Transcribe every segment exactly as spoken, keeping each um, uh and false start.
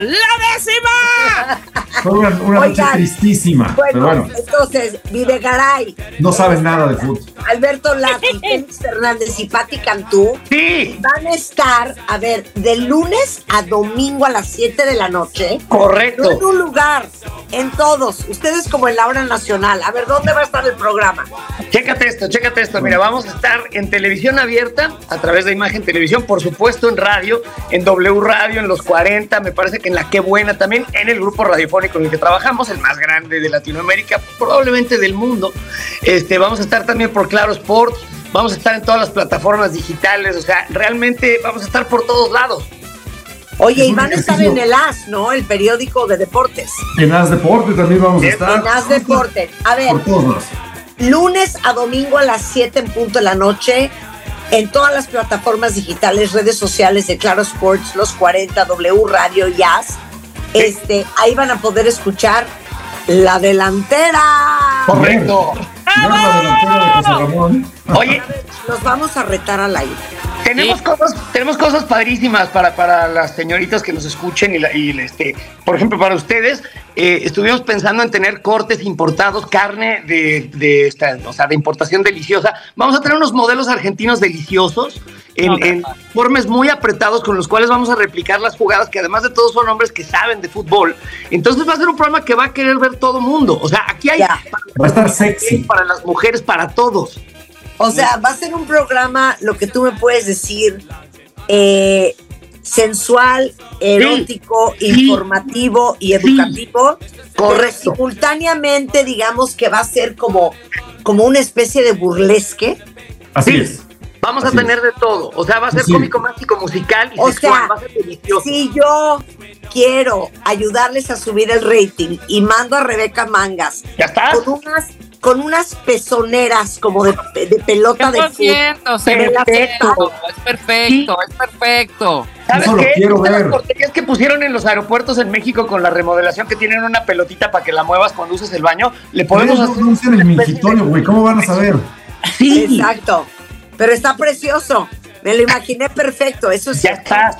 ¡La décima! Fue una, una noche tristísima. Bueno, pero bueno, entonces, Videgaray. no sabes nada de fútbol. Alberto Lati, Félix Fernández y Pati Cantú. Sí. Van a estar, a ver, de lunes a domingo a las siete de la noche. Correcto. No en un lugar, en todos. Ustedes como en la hora nacional. A ver, ¿dónde va a estar el programa? Chécate esto, chécate esto. Mira, vamos a estar en televisión abierta, a través de Imagen Televisión, por supuesto en radio, en W Radio, en los cuarenta, me parece que en la Qué Buena también, en el grupo radiofónico en el que trabajamos, el más grande de Latinoamérica, probablemente del mundo. Este, vamos a estar también por Claro Sports, vamos a estar en todas las plataformas digitales, o sea, realmente vamos a estar por todos lados. Oye, y van a estar en el A S, ¿no? El periódico de deportes. En A S Deporte también vamos a estar. En A S Deporte. A ver, por todos lados. Lunes a domingo a las siete en punto de la noche, en todas las plataformas digitales, redes sociales de Claro Sports, Los cuarenta, W Radio y A S. Este, ahí van a poder escuchar La Delantera. Correcto. La delantera de José Ramón. Oye, nos vamos a retar al aire. Tenemos, sí. cosas, tenemos cosas padrísimas para, para las señoritas que nos escuchen y, la, y este, por ejemplo, para ustedes, eh, estuvimos pensando en tener cortes importados, carne de, de, esta, o sea, de importación deliciosa. Vamos a tener unos modelos argentinos deliciosos en, okay. en formes muy apretados con los cuales vamos a replicar las jugadas, que además de todo son hombres que saben de fútbol. Entonces va a ser un programa que va a querer ver todo mundo. O sea, aquí hay... Ya. Va a estar sexy. Para las mujeres, para todos. O sea, va a ser un programa, lo que tú me puedes decir, eh, sensual, erótico, sí. informativo y educativo. Sí. Correcto. Simultáneamente, digamos que va a ser como, como una especie de burlesque. Así sí. es. Vamos Así a tener es. de todo. O sea, va a ser sí. cómico, mágico, musical y o sexual. Sea, va a ser delicioso. Si yo quiero ayudarles a subir el rating y mando a Rebeca Mangas. ¿Ya estás? Con unas... con unas pezoneras como de, de pelota de fútbol. Se ve perfecto, es perfecto, sí. es perfecto. ¿Sabes Eso qué? Lo quiero ¿Sabes ver. las porterías que pusieron en los aeropuertos en México con la remodelación que tienen una pelotita para que la muevas cuando uses el baño? Le podemos no, hacer... No usen el mingitorio, güey. ¿Cómo van a saber? Sí. Exacto. Pero está precioso. Me lo imaginé perfecto. Eso sí. Ya estás.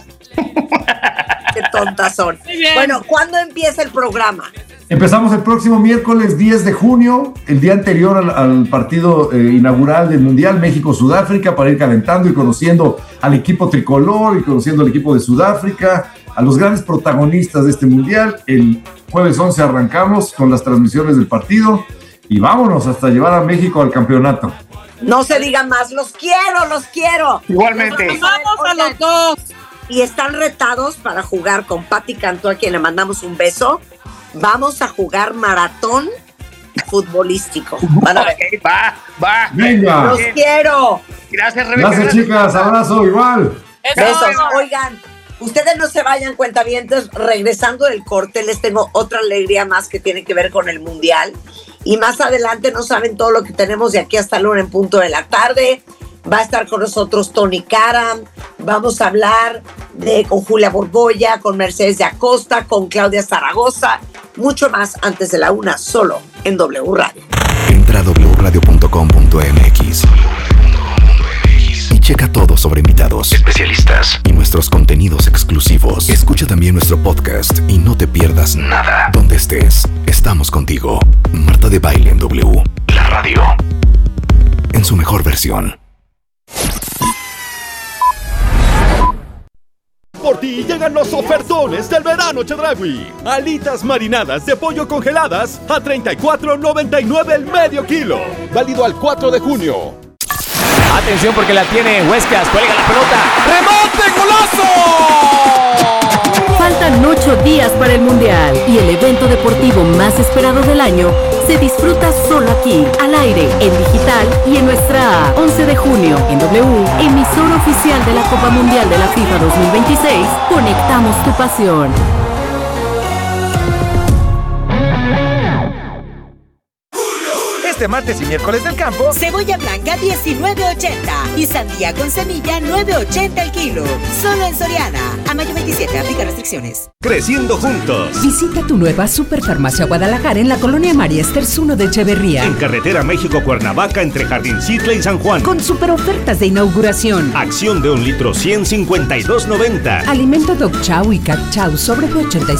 Qué tontas son. Bueno, ¿cuándo empieza el programa? Empezamos el próximo miércoles diez de junio, el día anterior al, al partido eh, inaugural del Mundial México-Sudáfrica, para ir calentando y conociendo al equipo tricolor y conociendo al equipo de Sudáfrica, a los grandes protagonistas de este Mundial. El jueves once arrancamos con las transmisiones del partido y vámonos hasta llevar a México al campeonato. No se diga más, los quiero, los quiero. Igualmente. Nos vamos a los dos. Y están retados para jugar con Pati Cantú, a quien le mandamos un beso. Vamos a jugar maratón futbolístico. Van a ver. Okay, va, va. Venga. Los quiero. Gracias, Rebeca. Gracias, chicas. Abrazo, igual. Besos. Oigan, ustedes no se vayan, cuentavientes. Regresando del corte, les tengo otra alegría más que tiene que ver con el Mundial. Y más adelante no saben todo lo que tenemos de aquí hasta la una en punto de la tarde. Va a estar con nosotros Tony Karam. Vamos a hablar de, con Julia Borbolla, con Mercedes de Acosta, con Claudia Zaragoza. Mucho más antes de la una, solo en W Radio. Entra a doble u radio punto com punto m x y checa todo sobre invitados, especialistas y nuestros contenidos exclusivos. Escucha también nuestro podcast y no te pierdas nada. Donde estés, estamos contigo. Marta de Baile en W, la radio, en su mejor versión. Por ti llegan los ofertones del verano Chedraui. Alitas marinadas de pollo congeladas a treinta y cuatro noventa y nueve el medio kilo. Válido al cuatro de junio. Atención porque la tiene Huescas, cuelga la pelota. ¡Remonte, golazo! Faltan ocho días para el Mundial y el evento deportivo más esperado del año se disfruta solo aquí, al aire, en digital y en nuestra app. once de junio, en W, emisora oficial de la Copa Mundial de la FIFA dos mil veintiséis, conectamos tu pasión. este martes y miércoles del campo, cebolla blanca diecinueve ochenta y sandía con semilla nueve ochenta el kilo. Solo en Soriana. A mayo veintisiete, aplica restricciones. Creciendo juntos. Visita tu nueva Superfarmacia Guadalajara en la colonia María Esters uno de Echeverría. En carretera México-Cuernavaca entre Jardincitla y San Juan. Con super ofertas de inauguración. Acción de un litro cien cincuenta y dos noventa. Alimento Dog Chow y Cat Chow sobre de ochenta y